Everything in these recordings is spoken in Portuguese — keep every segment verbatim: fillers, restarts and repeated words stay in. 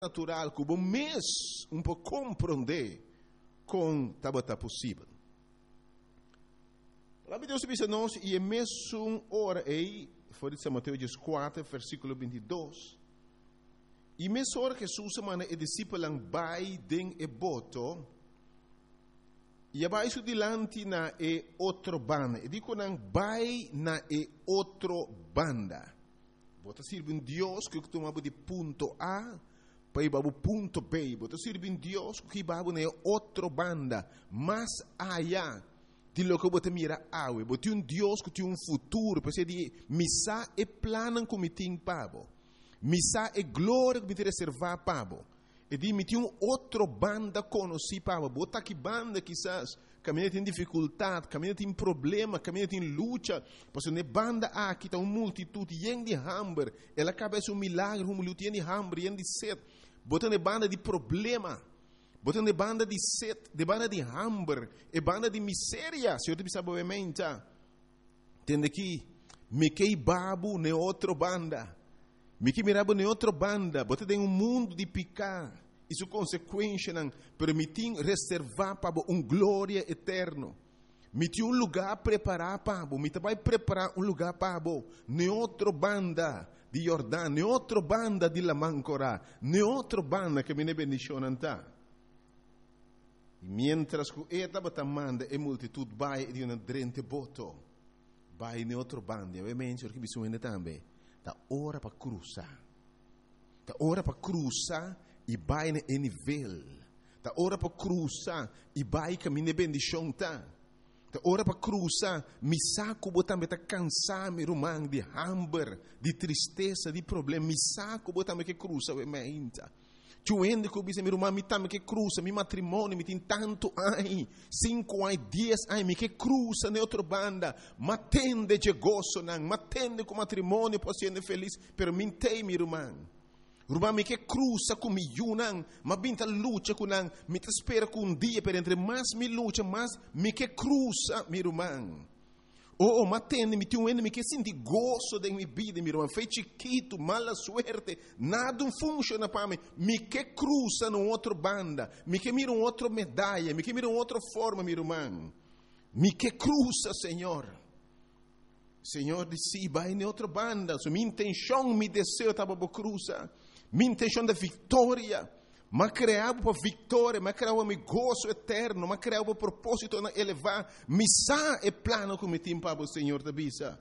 natural que o mês um pouco compreender com tabata possível. A palavra de Deus diz a nós, e é mesmo hora aí, foi de São Mateus quatro, versículo vinte e dois, e mesmo hora que Jesus semana e discípulos vai den e boto, e abaixo dilante na e outro banda, e digo não vai na e outro banda. Bota sirve um Deus que tomava de ponto A para ir para o ponto B. Bota sirve um Deus que vai na outra banda, mais allá de lo que você mira awe. Bota um Deus que tem um futuro, para ser de missa e plano como tem pabo. Missa e glória que me reservar pabo. E di me tem um outro banda conheci pabo. Bota que banda quizás caminha tem dificuldade, caminha tem problema, caminha tem luta. Porque ne banda aqui está uma multitud yen de hambre. Ela cabeça um milagre, um luta yen de hambre, yen de sede. Bota ne banda de problema. Bota ne banda de sede, de banda de hambre, e banda de miséria. Se eu te pensar obviamente, tem aqui me que babu ne outro banda. Me que mirabo ne outra banda. Bota tem um mundo de picar. Isso consequência não permitir reservar para um glória eterno. Me tem um lugar preparar para me vai preparar um lugar para ne outra banda de Jordão, ne outra banda de la Mancora, ne outra banda que me ne bendicionam tá. E mientras que eta batamanda e multitud vai de uma drente boto, vai ne outra banda. E ovviamente perché bisogna também da ora para cruzar. Da ora para cruzar e vai em nível. Da hora para cruzar e vai caminhar bendição tá. Da hora para cruzar, me saco botar me tá cansar me rumang de hambre, de tristeza, de problema, me saco botar me que cruza we me inta. Tu ende que bisa me rumang me tá me que cruza, me matrimônio me tem tanto ai, cinco ai, dez ai, me que cruza ne outra banda, matende de gozo nang, matende com matrimônio posso ser feliz, pero me tem me rumang. Rumang me que cruza com mi yunang, ma binta lucha com nang, me te espera com um dia per entre mais me lucha, mais me que cruza mi rumang. Oh, ma tende me tem me que senti gozo de mi vida mi rumang, fei chiquito, mala suerte, nada funciona para mim, me que cruza no outro banda, me que mira um outro medalha, me que mira um outra forma mi rumang. Me que cruza, Senhor. Senhor disse, vai em outra banda, so minha intenção, meu desejo estava para cruzar. Minha intenção da vitória, mas criava para vitória, mas criava para gozo eterno, mas criava para propósito de elevar, missa e plano como tem para o Senhor da bisa.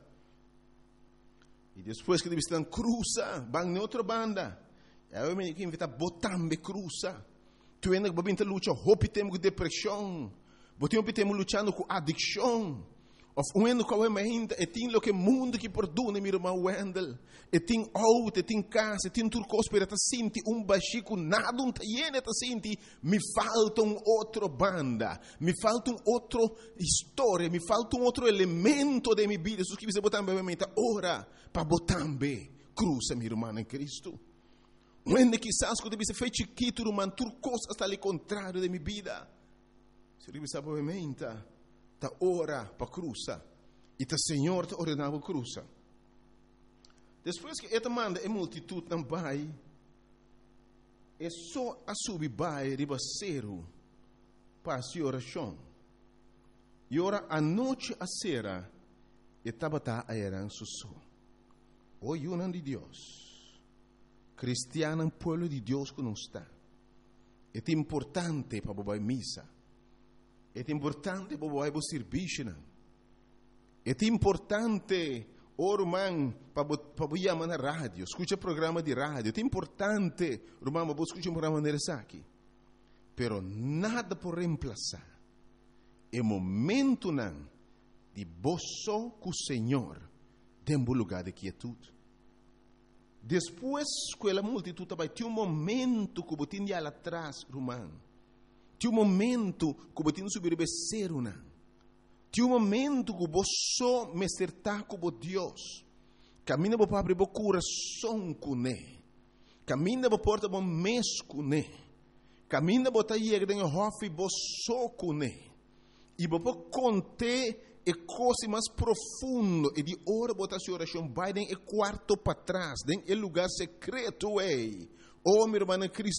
E depois que ele está cruza, vai em outra banda. Eu me que invita botambe cruza. Tu ainda que bobinta luta, hope temos com depressão, botimos temos lutando com adicção. Of uendo com a ainda e tem lo que mundo que produz meu irmão Wendel e tem auto e tem casa e tem tudo coisa para sentir um baixinho nada um taiene tá sentir me falta um outro banda me falta um outro história me falta um outro elemento de minha vida. Jesus que você botar bem mente ora para botar bem cruza meu irmão em Cristo. Uendo quizás quando você fez chiquito irmão tudo coisa está ali contrário de minha vida. Se você sabe bem mente ta ora para cruza e ta Senhor ta ordenava cruza. Depois que esta manda é multitud não vai, é só a subir vai ribaceiro para a oração. E ora a noite a sera e tabata a eran susso. O yunan de Deus, cristiano pueblo de Deus que não está. É importante para bobar missa. É importante para o serviço. É importante, irmão, para o chamar na rádio. Escuta programa de rádio. É importante, irmão, para escutar um programa de aqui. Pero nada por reemplazar. É momento não de boço com o Senhor dentro do lugar de quietude. Depois que a multitud vai ter um momento que você tem lá atrás, irmão. Tinha um momento que você não subir becer não. Tinha um momento que você me acertar com Deus. Caminha para abrir o coração com Ele. Caminha para porta o mês com Ele. Caminha para ir em hofe você com Ele. E para conter e coisa mais profundo e de ora botar sua oração vai den e quarto para trás, den e lugar secreto ei. Oh, meu irmão Cristo